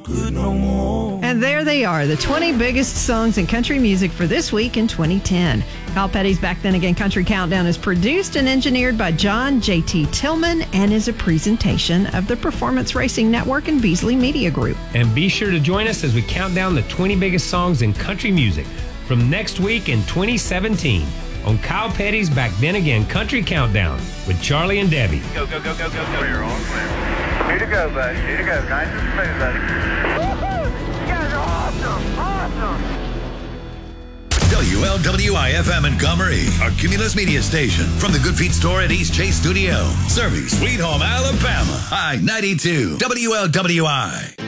good no more. And there they are, the 20 biggest songs in country music for this week in 2010. Kyle Petty's Back Then Again Country Countdown is produced and engineered by John J.T. Tillman and is a presentation of the Performance Racing Network and Beasley Media Group. And be sure to join us as we count down the 20 biggest songs in country music from next week in 2017 on Kyle Petty's Back Then Again Country Countdown with Charlie and Debbie. Go, go, go, go, go, go. Clear, all clear. Here to go, buddy. Here to go. Nice and smooth, buddy. Woohoo! You guys are awesome! Awesome! WLWI-FM Montgomery, our Cumulus media station. From the Good Feet store at East Chase Studio. Serving Sweet Home, Alabama. I-92. WLWI.